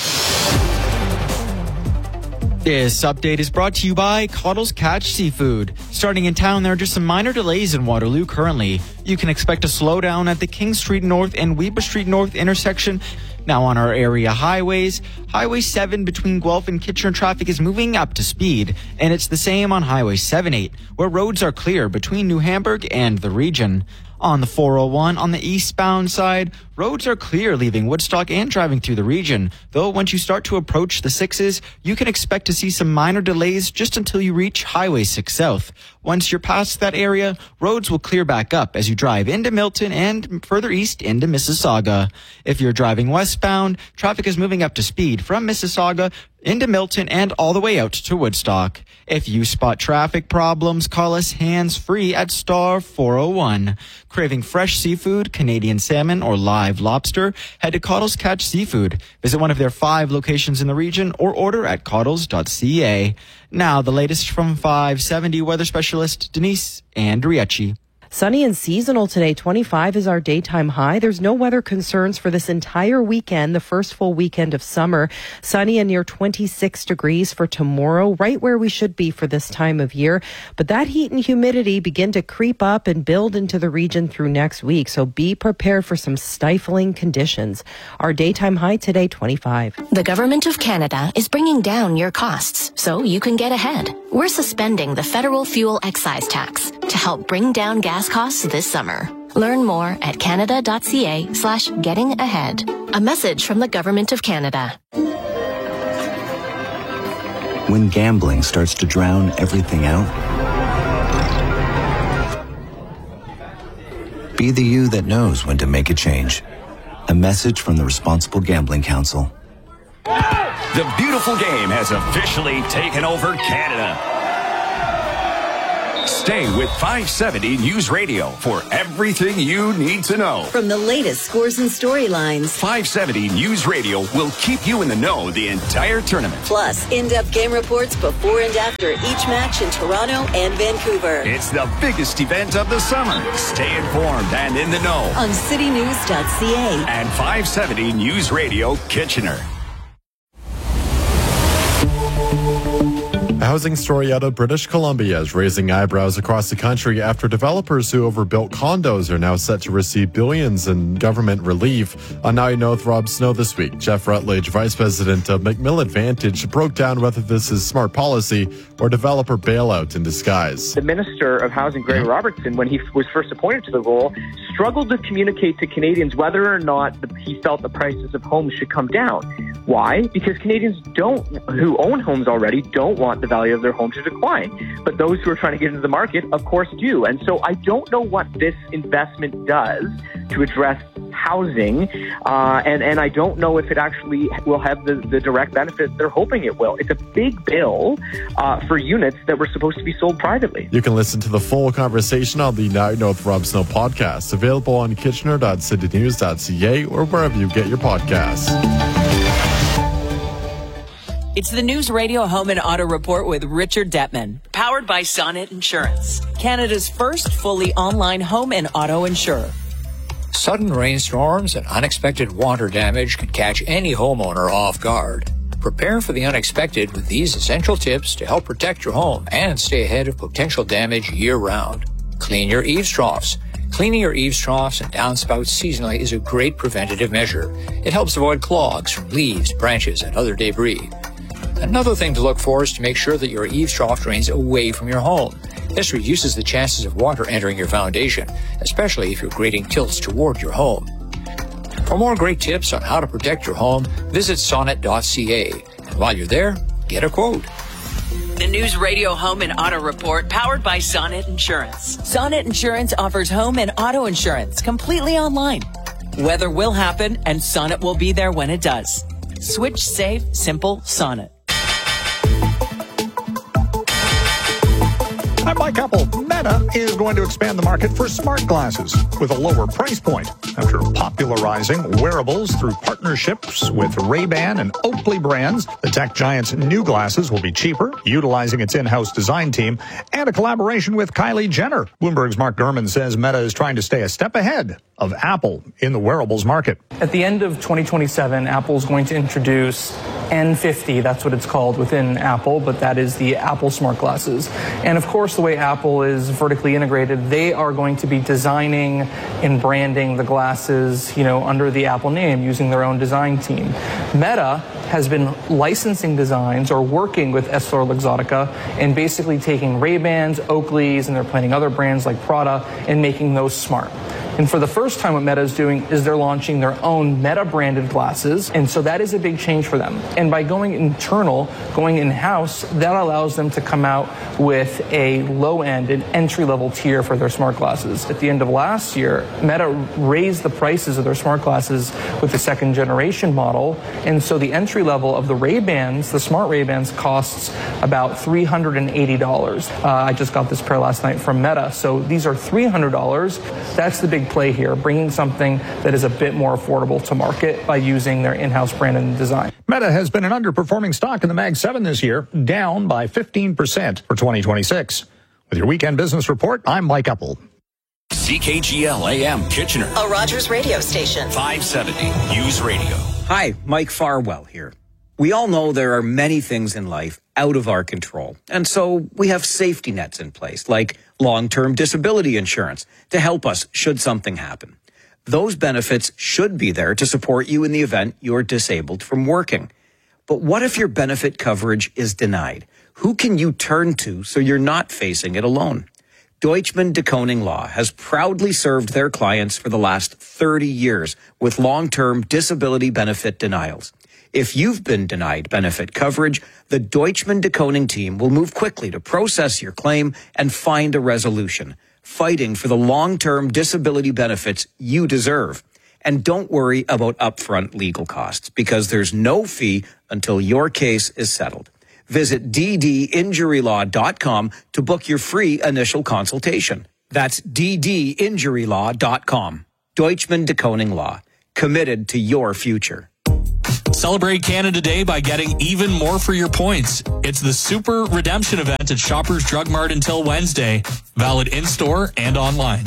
This update is brought to you by Cottles Catch Seafood. Starting in town, there are just some minor delays in Waterloo currently. You can expect a slowdown at the King Street North and Weber Street North intersection. Now on our area highways, Highway 7 between Guelph and Kitchener traffic is moving up to speed, and it's the same on Highway 78, where roads are clear between New Hamburg and the region. On the 401, on the eastbound side, roads are clear leaving Woodstock and driving through the region. Though once you start to approach the 6s, you can expect to see some minor delays just until you reach Highway 6 South. Once you're past that area, roads will clear back up as you drive into Milton and further east into Mississauga. If you're driving westbound, traffic is moving up to speed from Mississauga into Milton and all the way out to Woodstock. If you spot traffic problems, call us hands-free at star 401. Craving fresh seafood, Canadian salmon, or live lobster? Head to Cottles Catch Seafood. Visit one of their 5 locations in the region or order at cottles.ca. Now, the latest from 570 weather specialist Denise Andriecci. Sunny and seasonal today. 25 is our daytime high. There's no weather concerns for this entire weekend, the first full weekend of summer. Sunny and near 26 degrees for tomorrow, right where we should be for this time of year. But that heat and humidity begin to creep up and build into the region through next week. So be prepared for some stifling conditions. Our daytime high today, 25. The Government of Canada is bringing down your costs so you can get ahead. We're suspending the federal fuel excise tax to help bring down gas costs this summer. Learn more at canada.ca/getting ahead. A message from the Government of Canada. When gambling starts to drown everything out, be the you that knows when to make a change. A message from the Responsible Gambling Council. The beautiful game has officially taken over Canada. Stay with 570 News Radio for everything you need to know. From the latest scores and storylines, 570 News Radio will keep you in the know the entire tournament. Plus, in-depth game reports before and after each match in Toronto and Vancouver. It's the biggest event of the summer. Stay informed and in the know on citynews.ca and 570 News Radio Kitchener. A housing story out of British Columbia is raising eyebrows across the country after developers who overbuilt condos are now set to receive billions in government relief. On Now You Know with Rob Snow this week, Jeff Rutledge, Vice President of McMill Advantage, broke down whether this is smart policy or developer bailout in disguise. The Minister of Housing, Greg Robertson, when he was first appointed to the role, struggled to communicate to Canadians whether or not he felt the prices of homes should come down. Why? Because Canadians who own homes already don't want the value of their home to decline. But those who are trying to get into the market, of course, do. And so I don't know what this investment does to address housing, and I don't know if it actually will have the direct benefit they're hoping it will. It's a big bill for units that were supposed to be sold privately. You can listen to the full conversation on the Now You Know with Rob Snow podcast, available on kitchener.citynews.ca or wherever you get your podcasts. It's the News Radio Home and Auto Report with Richard Detman, powered by Sonnet Insurance, Canada's first fully online home and auto insurer. Sudden rainstorms and unexpected water damage can catch any homeowner off guard. Prepare for the unexpected with these essential tips to help protect your home and stay ahead of potential damage year-round. Clean your eaves troughs. Cleaning your eaves troughs and downspouts seasonally is a great preventative measure. It helps avoid clogs from leaves, branches, and other debris. Another thing to look for is to make sure that your eaves trough drains away from your home. This reduces the chances of water entering your foundation, especially if your grading tilts toward your home. For more great tips on how to protect your home, visit sonnet.ca. And while you're there, get a quote. The News Radio Home and Auto Report, powered by Sonnet Insurance. Sonnet Insurance offers home and auto insurance completely online. Weather will happen, and Sonnet will be there when it does. Switch safe, simple, Sonnet. I'm Mike Apple. Meta is going to expand the market for smart glasses with a lower price point after popularizing wearables through partnerships with Ray-Ban and Oakley brands. The tech giant's new glasses will be cheaper, utilizing its in-house design team, and a collaboration with Kylie Jenner. Bloomberg's Mark Gurman says Meta is trying to stay a step ahead of Apple in the wearables market. At the end of 2027, Apple is going to introduce N50, that's what it's called within Apple, but that is the Apple smart glasses. And of course, the way Apple is vertically integrated, they are going to be designing and branding the glasses, under the Apple name, using their own design team. Meta has been licensing designs or working with EssilorLuxottica and basically taking Ray-Bans, Oakleys, and they're planning other brands like Prada and making those smart. And for the first time, what Meta is doing is they're launching their own Meta-branded glasses, and so that is a big change for them. And by going internal, going in-house, that allows them to come out with a low-end, an entry-level tier for their smart glasses. At the end of last year, Meta raised the prices of their smart glasses with the second-generation model, and so the entry level of the Ray-Bans, the smart Ray-Bans, costs about $380. I just got this pair last night from Meta, so these are $300. That's the big play here, bringing something that is a bit more affordable to market by using their in-house brand and design. Meta has been an underperforming stock in the Mag 7 this year, down by 15% for 2026. With your weekend business report, I'm Mike Apple. CKGL AM Kitchener. A Rogers radio station. 570 News Radio. Hi, Mike Farwell here. We all know there are many things in life out of our control. And so we have safety nets in place, like long-term disability insurance, to help us should something happen. Those benefits should be there to support you in the event you're disabled from working. But what if your benefit coverage is denied? Who can you turn to so you're not facing it alone? Deutschman de Koning Law has proudly served their clients for the last 30 years with long-term disability benefit denials. If you've been denied benefit coverage, the Deutschman de Koning team will move quickly to process your claim and find a resolution, fighting for the long-term disability benefits you deserve. And don't worry about upfront legal costs, because there's no fee until your case is settled. Visit ddinjurylaw.com to book your free initial consultation. That's ddinjurylaw.com. Deutschman de Koning Law, committed to your future. Celebrate Canada Day by getting even more for your points. It's the Super Redemption event at Shoppers Drug Mart until Wednesday. Valid in-store and online.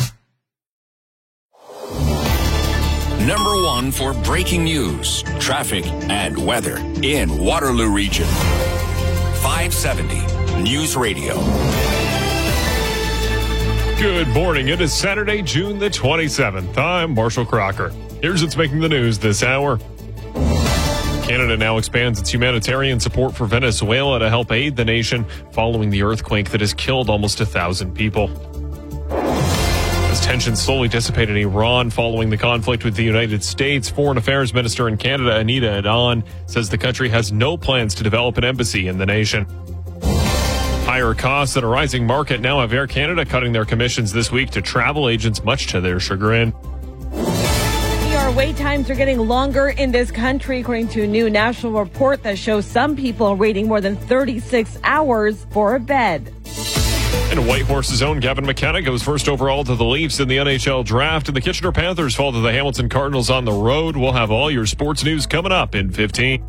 Number 1 for breaking news, traffic, and weather in Waterloo Region. 570 News Radio. Good morning. It is Saturday, June the 27th. I'm Marshall Crocker. Here's what's making the news this hour. Canada now expands its humanitarian support for Venezuela to help aid the nation following the earthquake that has killed almost 1,000 people. As tensions slowly dissipate in Iran following the conflict with the United States, Foreign Affairs Minister in Canada, Anita Anand, says the country has no plans to develop an embassy in the nation. Higher costs and a rising market now have Air Canada cutting their commissions this week to travel agents, much to their chagrin. Wait times are getting longer in this country, according to a new national report that shows some people waiting more than 36 hours for a bed. And Whitehorse's own Gavin McKenna goes first overall to the Leafs in the NHL draft, and the Kitchener Panthers fall to the Hamilton Cardinals on the road. We'll have all your sports news coming up in 15.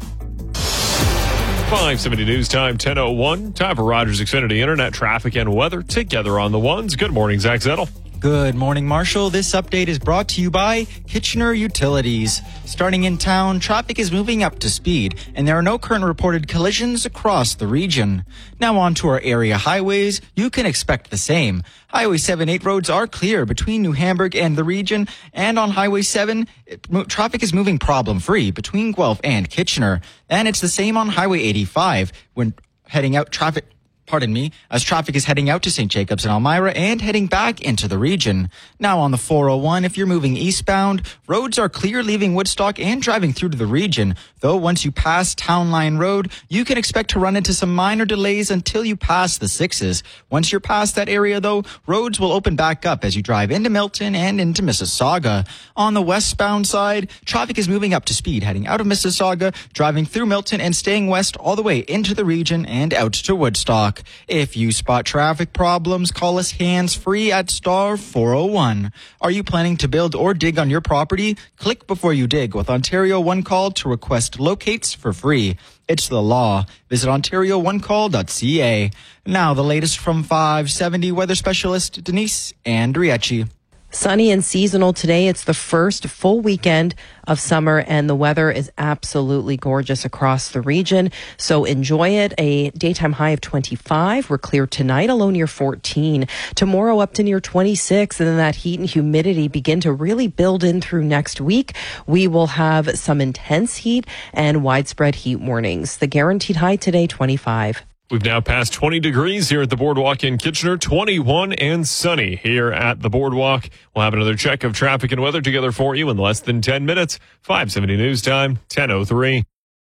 570 News Time, 10:01. Time for Rogers Xfinity Internet traffic and weather together on the ones. Good morning, Zach Zettel. Good morning, Marshall. This update is brought to you by Kitchener Utilities. Starting in town, traffic is moving up to speed, and there are no current reported collisions across the region. Now on to our area highways. You can expect the same. Highway 7-8 roads are clear between New Hamburg and the region, and on Highway 7, traffic is moving problem-free between Guelph and Kitchener. And it's the same on Highway 85 when heading out as traffic is heading out to St. Jacobs and Elmira and heading back into the region. Now on the 401, if you're moving eastbound, roads are clear leaving Woodstock and driving through to the region. Though once you pass Town Line Road, you can expect to run into some minor delays until you pass the 6s. Once you're past that area, though, roads will open back up as you drive into Milton and into Mississauga. On the westbound side, traffic is moving up to speed, heading out of Mississauga, driving through Milton and staying west all the way into the region and out to Woodstock. If you spot traffic problems, call us hands-free at star 401. Are you planning to build or dig on your property? Click before you dig with Ontario One Call to request locates for free. It's the law. Visit OntarioOneCall.ca. Now the latest from 570 weather specialist Denise Andriecci. Sunny and seasonal today. It's the first full weekend of summer, and the weather is absolutely gorgeous across the region. So enjoy it. A daytime high of 25. We're clear tonight, a low near 14. Tomorrow up to near 26, and then that heat and humidity begin to really build in through next week. We will have some intense heat and widespread heat warnings. The guaranteed high today, 25. We've now passed 20 degrees here at the Boardwalk in Kitchener, 21 and sunny here at the Boardwalk. We'll have another check of traffic and weather together for you in less than 10 minutes. 570 News Time, 10:03.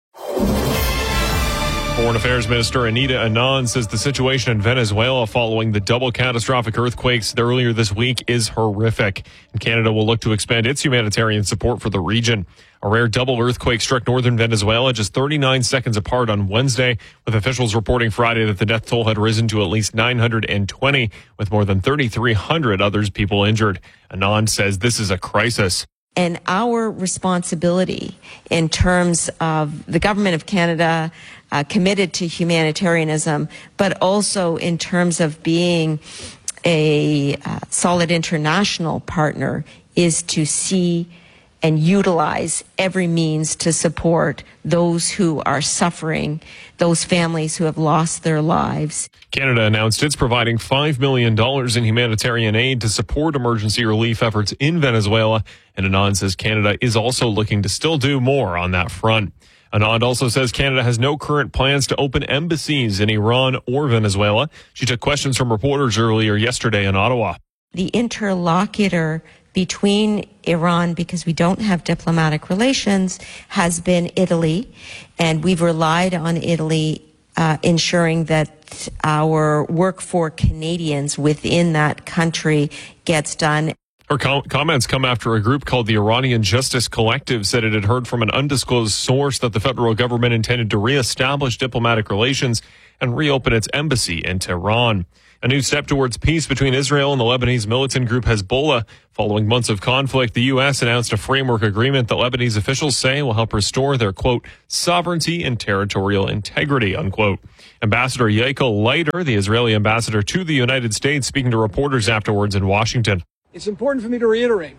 Foreign Affairs Minister Anita Anand says the situation in Venezuela following the double catastrophic earthquakes earlier this week is horrific. And Canada will look to expand its humanitarian support for the region. A rare double earthquake struck northern Venezuela just 39 seconds apart on Wednesday, with officials reporting Friday that the death toll had risen to at least 920, with more than 3,300 people injured. Anand says this is a crisis. And our responsibility in terms of the government of Canada committed to humanitarianism, but also in terms of being a solid international partner is to see and utilize every means to support those who are suffering, those families who have lost their lives. Canada announced it's providing $5 million in humanitarian aid to support emergency relief efforts in Venezuela. And Anand says Canada is also looking to still do more on that front. Anand also says Canada has no current plans to open embassies in Iran or Venezuela. She took questions from reporters earlier yesterday in Ottawa. The interlocutor between Iran, because we don't have diplomatic relations, has been Italy, and we've relied on Italy ensuring that our work for Canadians within that country gets done. Her comments come after a group called the Iranian Justice Collective said it had heard from an undisclosed source that the federal government intended to reestablish diplomatic relations and reopen its embassy in Tehran. A new step towards peace between Israel and the Lebanese militant group Hezbollah. Following months of conflict, the U.S. announced a framework agreement that Lebanese officials say will help restore their, quote, sovereignty and territorial integrity, unquote. Ambassador Yaakov Leiter, the Israeli ambassador to the United States, speaking to reporters afterwards in Washington. It's important for me to reiterate,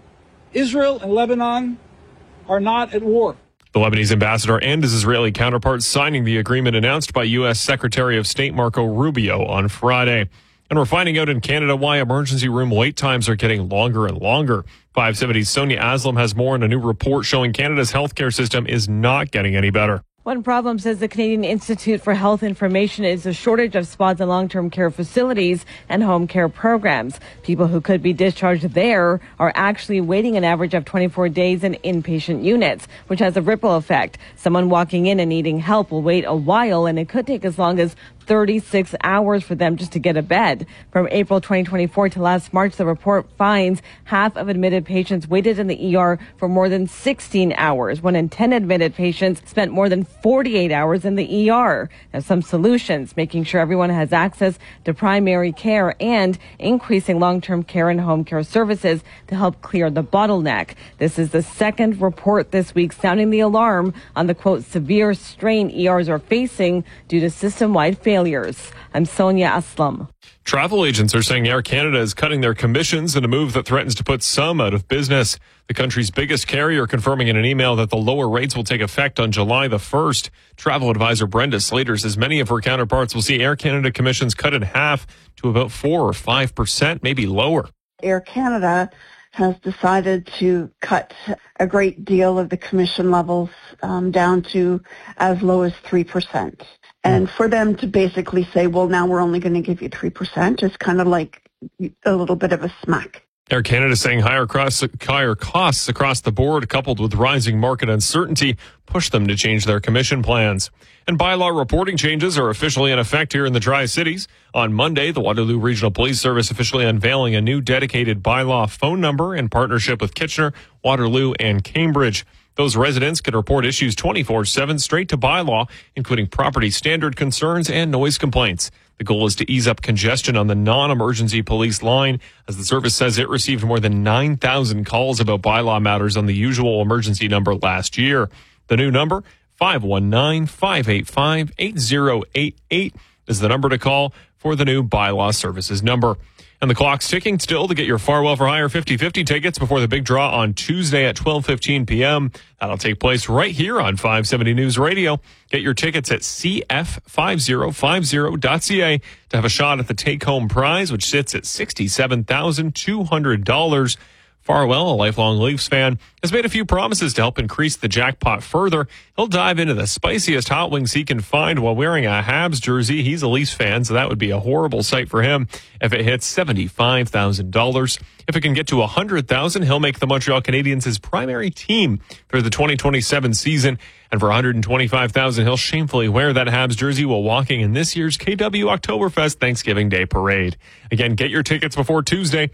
Israel and Lebanon are not at war. The Lebanese ambassador and his Israeli counterpart signing the agreement announced by U.S. Secretary of State Marco Rubio on Friday. And we're finding out in Canada why emergency room wait times are getting longer and longer. 570's Sonia Aslam has more in a new report showing Canada's healthcare system is not getting any better. One problem, says the Canadian Institute for Health Information, is a shortage of spots in long-term care facilities and home care programs. People who could be discharged there are actually waiting an average of 24 days in inpatient units, which has a ripple effect. Someone walking in and needing help will wait a while, and it could take as long as 36 hours for them just to get a bed. From April 2024 to last March, the report finds half of admitted patients waited in the ER for more than 16 hours. 1 in 10 admitted patients spent more than 48 hours in the ER. Now, some solutions, making sure everyone has access to primary care and increasing long-term care and home care services to help clear the bottleneck. This is the second report this week sounding the alarm on the, quote, severe strain ERs are facing due to system-wide failures. I'm Sonia Aslam. Travel agents are saying Air Canada is cutting their commissions in a move that threatens to put some out of business. The country's biggest carrier confirming in an email that the lower rates will take effect on July the 1st. Travel advisor Brenda Slater says many of her counterparts will see Air Canada commissions cut in half to about 4 or 5%, maybe lower. Air Canada has decided to cut a great deal of the commission levels down to as low as 3%. And for them to basically say, well, now we're only going to give you 3% is kind of like a little bit of a smack. Air Canada saying higher costs across the board, coupled with rising market uncertainty, push them to change their commission plans. And bylaw reporting changes are officially in effect here in the Tri-Cities. On Monday, the Waterloo Regional Police Service officially unveiling a new dedicated bylaw phone number in partnership with Kitchener, Waterloo, and Cambridge. Those residents can report issues 24/7 straight to bylaw, including property standard concerns and noise complaints. The goal is to ease up congestion on the non-emergency police line, as the service says it received more than 9,000 calls about bylaw matters on the usual emergency number last year. The new number, 519-585-8088, is the number to call for the new bylaw services number. And the clock's ticking still to get your Farwell for Hire 50/50 tickets before the big draw on Tuesday at 12:15 p.m. That'll take place right here on 570 News Radio. Get your tickets at cf5050.ca to have a shot at the take-home prize, which sits at $67,200. Farwell, a lifelong Leafs fan, has made a few promises to help increase the jackpot further. He'll dive into the spiciest hot wings he can find while wearing a Habs jersey. He's a Leafs fan, so that would be a horrible sight for him if it hits $75,000. If it can get to $100,000, he'll make the Montreal Canadiens his primary team for the 2027 season. And for $125,000, he'll shamefully wear that Habs jersey while walking in this year's KW Oktoberfest Thanksgiving Day Parade. Again, get your tickets before Tuesday,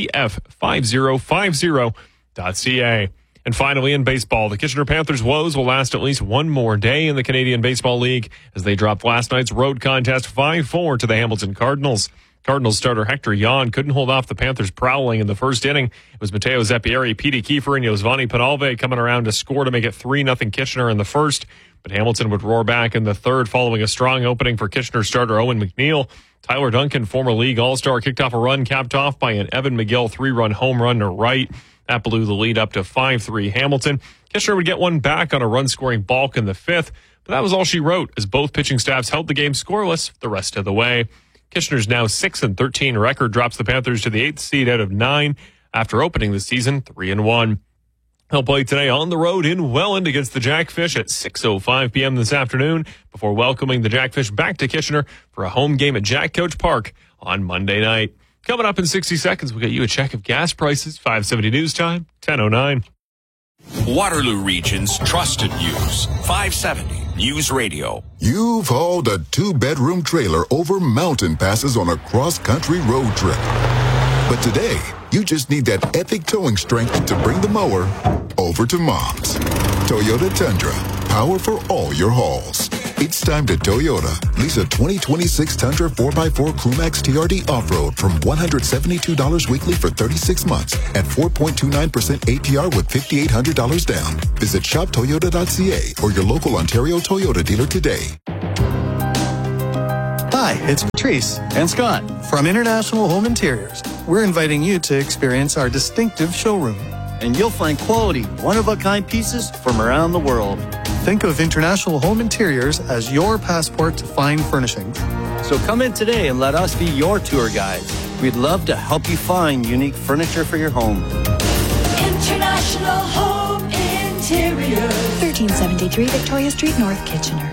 cf5050.ca. And finally, in baseball, the Kitchener Panthers' woes will last at least one more day in the Canadian Baseball League as they dropped last night's road contest 5-4 to the Hamilton Cardinals. Cardinals starter Hector Yan couldn't hold off the Panthers' prowling in the first inning. It was Mateo Zeppieri, Petey Kiefer, and Yosvani Penalve coming around to score to make it 3-0 Kitchener in the first. But Hamilton would roar back in the third following a strong opening for Kitchener starter Owen McNeil. Tyler Duncan, former league all-star, kicked off a run capped off by an Evan McGill 3-run home run to right. That blew the lead up to 5-3 Hamilton. Kitchener would get one back on a run-scoring balk in the 5th, but that was all she wrote as both pitching staffs held the game scoreless the rest of the way. Kitchener's now 6-13 record drops the Panthers to the 8th seed out of 9 after opening the season 3-1. They'll play today on the road in Welland against the Jackfish at 6:05 p.m. this afternoon before welcoming the Jackfish back to Kitchener for a home game at Jack Coach Park on Monday night. Coming up in 60 seconds, we'll get you a check of gas prices. 5:70 news time, 10:09. Waterloo Region's trusted news. 570 News Radio. You've hauled a 2-bedroom trailer over mountain passes on a cross-country road trip. But today, you just need that epic towing strength to bring the mower over to Mom's. Toyota Tundra. Power for all your hauls. It's time to Toyota. Lease a 2026 Tundra 4x4 Crewmax TRD Off-Road from $172 weekly for 36 months at 4.29% APR with $5,800 down. Visit shoptoyota.ca or your local Ontario Toyota dealer today. Hi, it's Patrice and Scott from International Home Interiors. We're inviting you to experience our distinctive showroom. And you'll find quality, one-of-a-kind pieces from around the world. Think of International Home Interiors as your passport to fine furnishings. So come in today and let us be your tour guides. We'd love to help you find unique furniture for your home. International Home Interiors. 1373 Victoria Street, North Kitchener.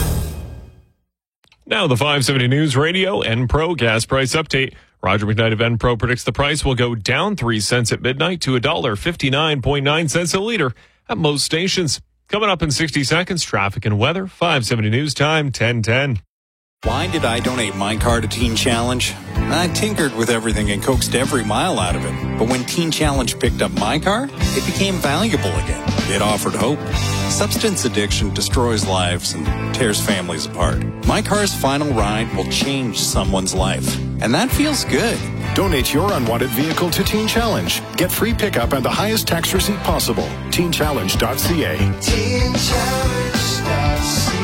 Now the 570 News Radio Enpro gas price update. Roger McKnight of Enpro predicts the price will go down 3 cents at midnight to $1.59.9 a liter at most stations. Coming up in 60 seconds, traffic and weather. 570 News Time, 10:10. Why did I donate my car to Teen Challenge? I tinkered with everything and coaxed every mile out of it. But when Teen Challenge picked up my car, it became valuable again. It offered hope. Substance addiction destroys lives and tears families apart. My car's final ride will change someone's life. And that feels good. Donate your unwanted vehicle to Teen Challenge. Get free pickup and the highest tax receipt possible. TeenChallenge.ca. TeenChallenge.ca.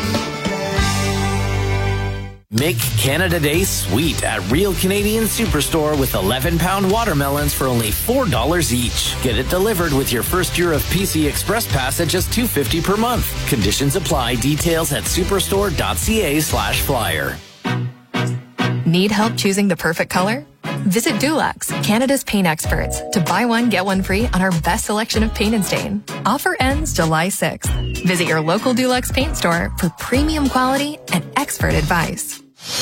Make Canada Day sweet at Real Canadian Superstore with 11-pound watermelons for only $4 each. Get it delivered with your first year of PC Express Pass at just $2.50 per month. Conditions apply. Details at superstore.ca/flyer. Need help choosing the perfect color? Visit Dulux, Canada's paint experts, to buy one, get one free on our best selection of paint and stain. Offer ends July 6th. Visit your local Dulux paint store for premium quality and expert advice.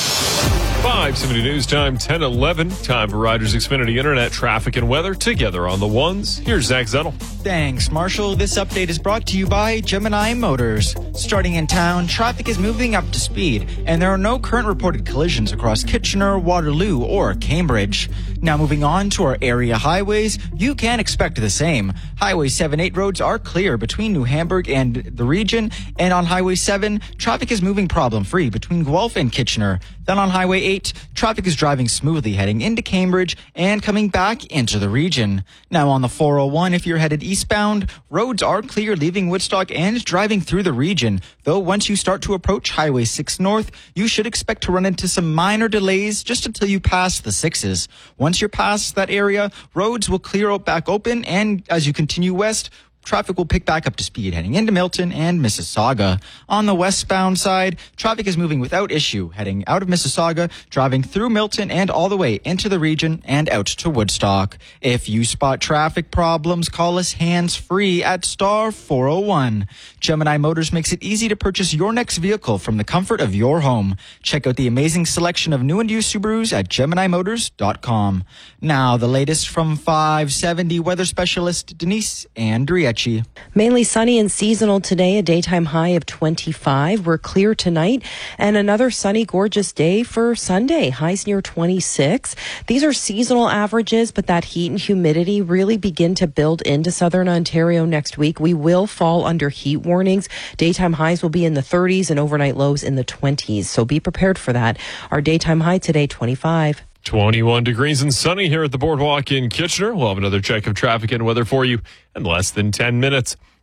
570 News Time, 10:11. Time for Rogers Xfinity Internet traffic and weather together on the ones. Here's Zach Zettel. Thanks, Marshall. This update is brought to you by Gemini Motors. Starting in town, traffic is moving up to speed, and there are no current reported collisions across Kitchener, Waterloo, or Cambridge. Now moving on to our area highways, you can expect the same. Highway 7-8 roads are clear between New Hamburg and the region, and on Highway 7, traffic is moving problem-free between Guelph and Kitchener. Then on Highway 8, traffic is driving smoothly heading into Cambridge and coming back into the region. Now on the 401, if you're headed eastbound, roads are clear leaving Woodstock and driving through the region. Though once you start to approach Highway 6 North, you should expect to run into some minor delays just until you pass the 6s. Once you're past that area, roads will clear back open, and as you continue west, traffic will pick back up to speed heading into Milton and Mississauga. On the westbound side, traffic is moving without issue, heading out of Mississauga, driving through Milton and all the way into the region and out to Woodstock. If you spot traffic problems, call us hands-free at star 401. Gemini Motors makes it easy to purchase your next vehicle from the comfort of your home. Check out the amazing selection of new and used Subarus at GeminiMotors.com. Now, the latest from 570 weather specialist Denise Andriette. Mainly sunny and seasonal today, a daytime high of 25. We're clear tonight, and another sunny, gorgeous day for Sunday. Highs near 26. These are seasonal averages, but that heat and humidity really begin to build into southern Ontario next week. We will fall under heat warnings. Daytime highs will be in the 30s and overnight lows in the 20s, so be prepared for that. Our daytime high today, 25. 21 degrees and sunny here at the Boardwalk in Kitchener. We'll have another check of traffic and weather for you in less than 10 minutes.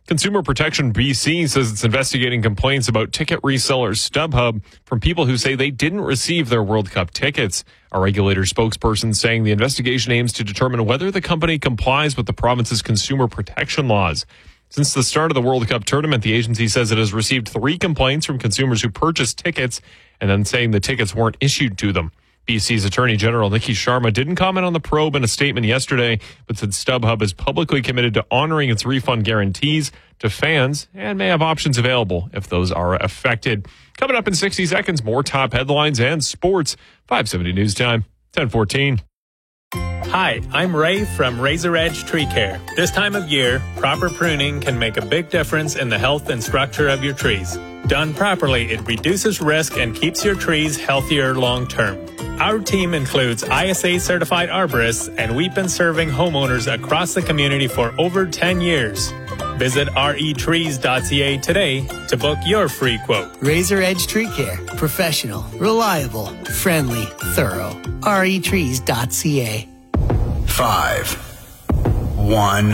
Consumer Protection BC says it's investigating complaints about ticket reseller StubHub from people who say they didn't receive their World Cup tickets. A regulator spokesperson saying the investigation aims to determine whether the company complies with the province's consumer protection laws. Since the start of the World Cup tournament, the agency says it has received 3 complaints from consumers who purchased tickets and then saying the tickets weren't issued to them. BC's Attorney General Nikki Sharma didn't comment on the probe in a statement yesterday, but said StubHub is publicly committed to honoring its refund guarantees to fans and may have options available if those are affected. Coming up in 60 seconds, more top headlines and sports. 570 News Time, 10:14. Hi, I'm Ray from Razor Edge Tree Care. This time of year, proper pruning can make a big difference in the health and structure of your trees. Done properly, it reduces risk and keeps your trees healthier long term. Our team includes ISA certified arborists, and we've been serving homeowners across the community for over 10 years. Visit retrees.ca today to book your free quote. Razor Edge Tree Care. Professional, reliable, friendly, thorough. retrees.ca. 5, 1,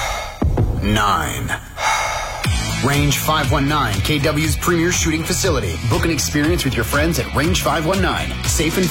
9. Range 519, KW's premier shooting facility. Book an experience with your friends at Range 519. Safe and